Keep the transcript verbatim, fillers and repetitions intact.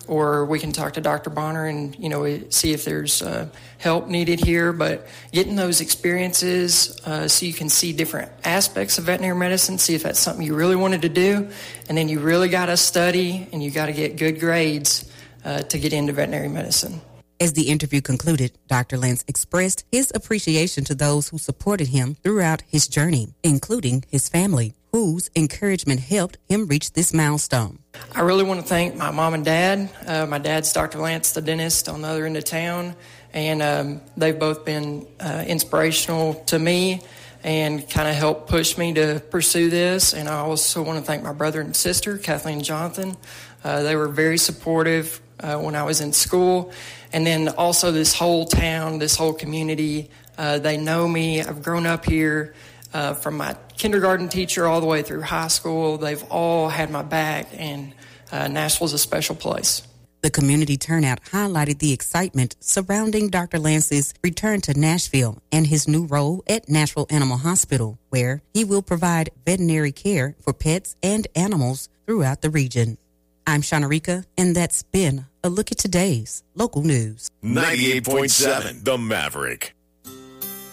or we can talk to Doctor Bonner and, you know, see if there's uh, help needed here. But getting those experiences uh, so you can see different aspects of veterinary medicine, see if that's something you really wanted to do, and then you really got to study and you got to get good grades uh, to get into veterinary medicine. As the interview concluded, Doctor Lance expressed his appreciation to those who supported him throughout his journey, including his family, whose encouragement helped him reach this milestone. I really want to thank my mom and dad. Uh, my dad's Doctor Lance, the dentist on the other end of town, and um, they've both been uh, inspirational to me and kind of helped push me to pursue this. And I also want to thank my brother and sister, Kathleen and Jonathan. Uh, they were very supportive uh, when I was in school. And then also this whole town, this whole community, uh, they know me. I've grown up here. Uh, from my kindergarten teacher all the way through high school, they've all had my back, and uh, Nashville's a special place. The community turnout highlighted the excitement surrounding Doctor Lance's return to Nashville and his new role at Nashville Animal Hospital, where he will provide veterinary care for pets and animals throughout the region. I'm Shanarika, and that's been a look at today's local news. ninety-eight point seven The Maverick.